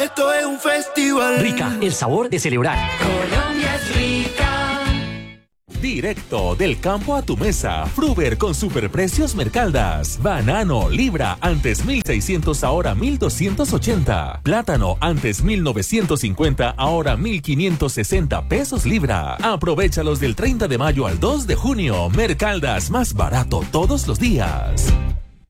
Esto es un festival. Rica, el sabor de celebrar. Colombia es rica. Directo del campo a tu mesa. Fruver con superprecios Mercaldas. Banano, libra, antes 1,600, ahora 1,280. Plátano, antes 1,950, ahora 1,560 pesos libra. Aprovéchalos del 30 de mayo al 2 de junio. Mercaldas, más barato todos los días.